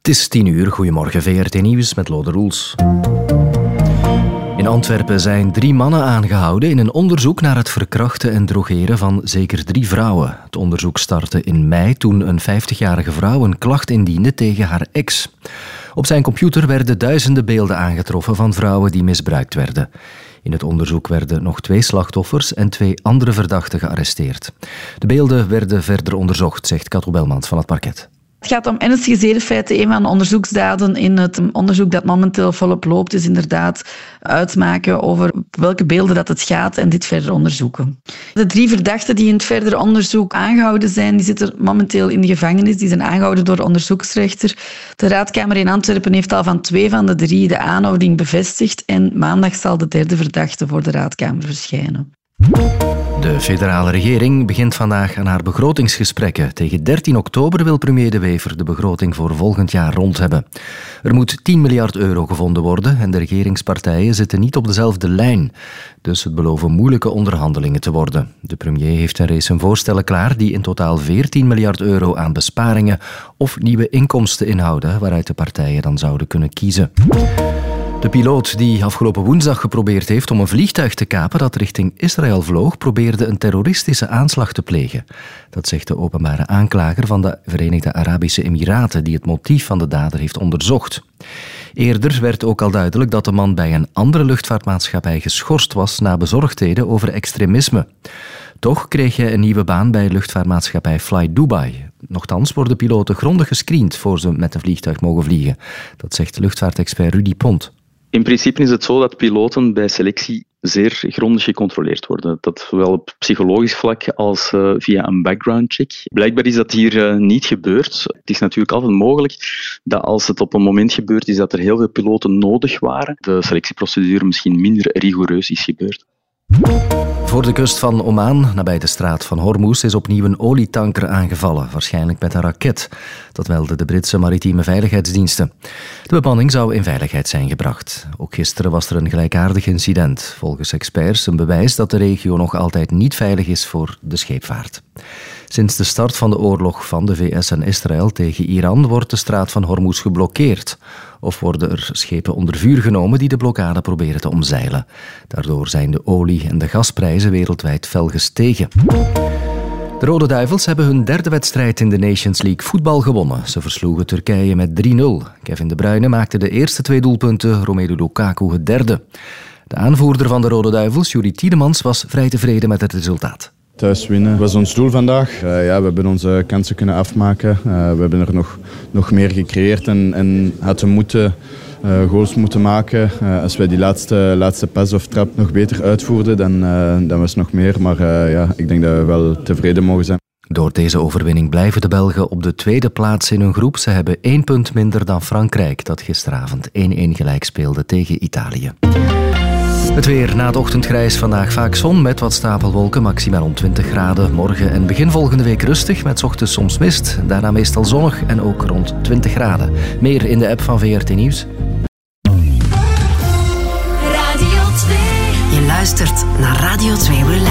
Het is 10:00, goedemorgen VRT Nieuws met Lode Roels. In Antwerpen zijn 3 mannen aangehouden in een onderzoek naar het verkrachten en drogeren van zeker 3 vrouwen. Het onderzoek startte in mei toen een 50-jarige vrouw een klacht indiende tegen haar ex. Op zijn computer werden duizenden beelden aangetroffen van vrouwen die misbruikt werden. In het onderzoek werden nog 2 slachtoffers en 2 andere verdachten gearresteerd. De beelden werden verder onderzocht, zegt Kato Belmans van het parket. Het gaat om ernstige zedenfeiten. Een van de onderzoeksdaden in het onderzoek dat momenteel volop loopt is inderdaad uitmaken over welke beelden dat het gaat en dit verder onderzoeken. De 3 verdachten die in het verder onderzoek aangehouden zijn, die zitten momenteel in de gevangenis. Die zijn aangehouden door de onderzoeksrechter. De Raadkamer in Antwerpen heeft al van 2 van de 3 de aanhouding bevestigd en maandag zal de 3e verdachte voor de Raadkamer verschijnen. De federale regering begint vandaag aan haar begrotingsgesprekken. Tegen 13 oktober wil premier De Wever de begroting voor volgend jaar rond hebben. Er moet 10 miljard euro gevonden worden en de regeringspartijen zitten niet op dezelfde lijn. Dus het beloven moeilijke onderhandelingen te worden. De premier heeft een race voorstellen klaar die in totaal 14 miljard euro aan besparingen of nieuwe inkomsten inhouden, waaruit de partijen dan zouden kunnen kiezen. De piloot die afgelopen woensdag geprobeerd heeft om een vliegtuig te kapen dat richting Israël vloog, probeerde een terroristische aanslag te plegen. Dat zegt de openbare aanklager van de Verenigde Arabische Emiraten, die het motief van de dader heeft onderzocht. Eerder werd ook al duidelijk dat de man bij een andere luchtvaartmaatschappij geschorst was na bezorgdheden over extremisme. Toch kreeg hij een nieuwe baan bij luchtvaartmaatschappij Fly Dubai. Nochtans worden piloten grondig gescreend voor ze met een vliegtuig mogen vliegen. Dat zegt luchtvaartexpert Rudy Pont. In principe is het zo dat piloten bij selectie zeer grondig gecontroleerd worden. Dat zowel op psychologisch vlak als via een background check. Blijkbaar is dat hier niet gebeurd. Het is natuurlijk altijd mogelijk dat als het op een moment gebeurd is dat er heel veel piloten nodig waren, de selectieprocedure misschien minder rigoureus is gebeurd. Voor de kust van Oman, nabij de straat van Hormuz, is opnieuw een olietanker aangevallen, waarschijnlijk met een raket. Dat melden de Britse maritieme veiligheidsdiensten. De bemanning zou in veiligheid zijn gebracht. Ook gisteren was er een gelijkaardig incident. Volgens experts een bewijs dat de regio nog altijd niet veilig is voor de scheepvaart. Sinds de start van de oorlog van de VS en Israël tegen Iran wordt de straat van Hormuz geblokkeerd. Of worden er schepen onder vuur genomen die de blokkade proberen te omzeilen. Daardoor zijn de olie- en de gasprijzen wereldwijd fel gestegen. De Rode Duivels hebben hun 3e wedstrijd in de Nations League voetbal gewonnen. Ze versloegen Turkije met 3-0. Kevin De Bruyne maakte de eerste 2 doelpunten, Romelu Lukaku het 3e. De aanvoerder van de Rode Duivels, Juri Tielemans, was vrij tevreden met het resultaat. Thuis winnen was ons doel vandaag. We hebben onze kansen kunnen afmaken. We hebben er nog meer gecreëerd en hadden goals moeten maken. Als wij die laatste pas of trap nog beter uitvoerden, dan was het nog meer. Maar ik denk dat we wel tevreden mogen zijn. Door deze overwinning blijven de Belgen op de 2e plaats in hun groep. Ze hebben 1 punt minder dan Frankrijk, dat gisteravond 1-1 gelijk speelde tegen Italië. Het weer na het ochtendgrijs, vandaag vaak zon met wat stapelwolken, maximaal rond 20 graden. Morgen en begin volgende week rustig met 's ochtends soms mist. Daarna meestal zonnig en ook rond 20 graden. Meer in de app van VRT Nieuws. Radio 2. Je luistert naar Radio 2 Relax.